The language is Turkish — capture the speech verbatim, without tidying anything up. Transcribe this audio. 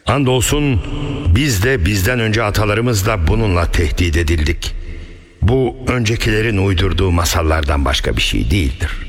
Andolsun biz de bizden önce atalarımız da bununla tehdit edildik. Bu öncekilerin uydurduğu masallardan başka bir şey değildir.